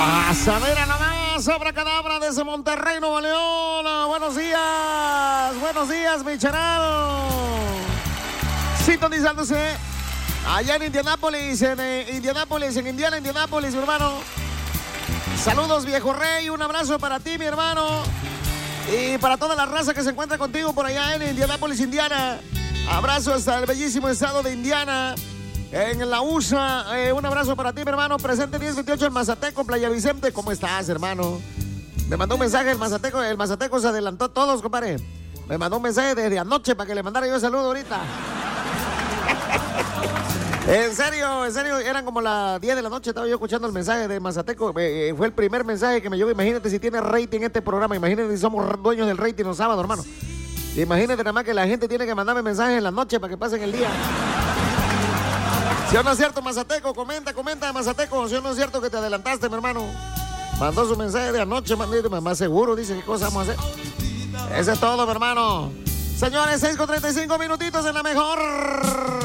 A saber a nomás, abracadabra desde Monterrey, Nuevo León. Buenos días, mi charal. Sintonizándose allá en Indianápolis, en Indianápolis, mi hermano. Saludos, viejo rey, un abrazo para ti, mi hermano. Y para toda la raza que se encuentra contigo por allá en Indianápolis, Indiana. Abrazo hasta el bellísimo estado de Indiana. En la USA, un abrazo para ti, mi hermano. Presente 1028 en Mazateco, Playa Vicente. ¿Cómo estás, hermano? Me mandó un mensaje el Mazateco se adelantó a todos, compadre. Me mandó un mensaje desde anoche para que le mandara yo el saludo ahorita. En serio, eran como las 10 de la noche, estaba yo escuchando el mensaje de Mazateco. Fue el primer mensaje que me llegó. Imagínate si tiene rating este programa, imagínate si somos dueños del rating los sábados, hermano. Imagínate nada más que la gente tiene que mandarme mensajes en la noche para que pasen el día. ¿Sí o no es cierto, Mazateco? Comenta, Mazateco. ¿Sí o no es cierto que te adelantaste, mi hermano? Mandó su mensaje de anoche, más seguro, dice, ¿qué cosa vamos a hacer? Eso es todo, mi hermano. Señores, 6:35 minutitos en la mejor.